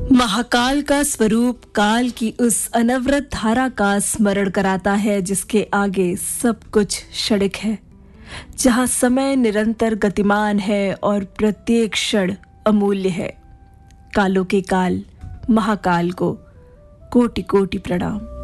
महाकाल का स्वरूप काल की उस अनवरत धारा का स्मरण कराता है जिसके आगे सब कुछ क्षणिक है, जहां समय निरंतर गतिमान है और प्रत्येक क्षण अमूल्य है। कालों के काल महाकाल को कोटि कोटि प्रणाम।